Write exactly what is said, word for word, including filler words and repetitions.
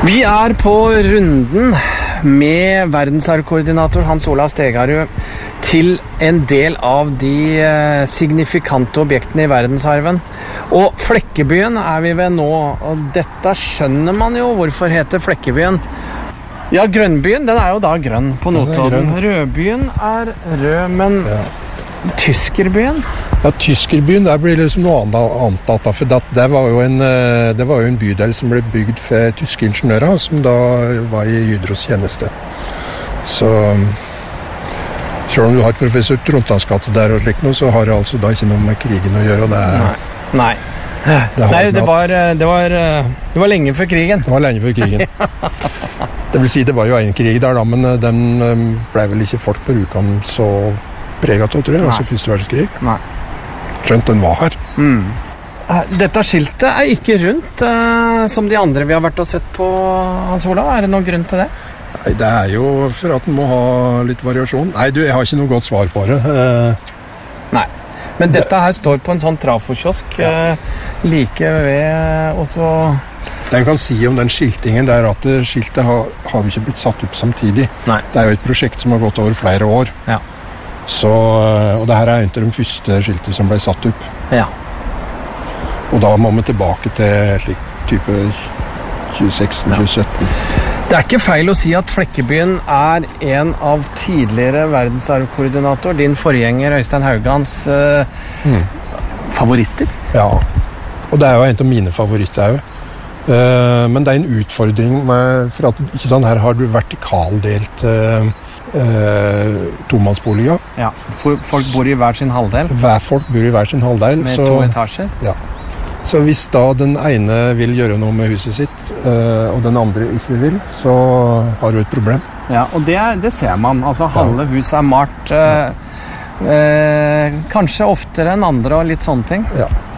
Vi er på runden med verdensarvkoordinator Hans Olav Stegarud til en del av de signifikante objektene i verdensarven. Og Flekkebyen er vi ved nå, og dette skjønner man jo hvorfor heter Flekkebyen. Ja, Grønnbyen, den er jo da grønn på Notodden. Rødbyen er rød, men ja. Tyskerbyen? Ja, Tyskerbyen, der blir liksom noe annet, for det, det, var jo en, det var jo en bydel som ble bygd for tyske ingeniører, som da var i Hydros tjeneste. Så selv om du har professor Trondheimsgate der og slik noe, så har det altså da ikke noe med krigen å gjøre. Det, Nei. Nei. Det, Nei, det, var, det, var, det var lenge før krigen. Det var lenge før krigen. Det vil si, det var jo en krig der da, men den ble vel ikke folk på Rjukan så preget av, tror jeg, altså første verdenskrig. Nei. Skjønt den var her. Mm. Dette skiltet er ikke rundt, uh, som de andre vi har vært og sett på, Hans Olav. Er det noen grunn til det? Nei, det er jo for at den må ha litt variasjon. Nei, du, jeg har ikke noe godt svar på det. Uh, Nei, men dette det, her står på en sånn trafokiosk ja. uh, like ved, og så... Det en kan si om den skiltingen, det er at skiltet har, har vi ikke blitt satt opp samtidig. Nei. Det er jo et prosjekt som har gått over flere år. Ja. Så, og det her er en av de første skiltene som ble satt opp. Ja. Og da må vi tilbake til slik type tjue seksten til tjue sytten. Det er ikke feil å si at Flekkebyen er en av tidligere verdensarvkoordinator, din forgjenger Øystein Haugans uh, mm. favoritter. Ja, og det er jo en av mine favoritter også. Uh, men det er en utfordring med, for at ikke sånn, her har du vertikaldelt uh, Uh, tomannsboliger. Ja, folk bor i hver sin halvdel. Hver folk bor i hver sin halvdel. Med så, to etasjer. Ja. Så hvis da den ene vil gjøre noe med huset sitt, uh, og den andre ikke vil, så har du et problem. Ja, og det, det ser man. Altså, halve ja. Huset er malt uh, ja. uh, kanskje oftere enn andre og litt sånne ting. Ja.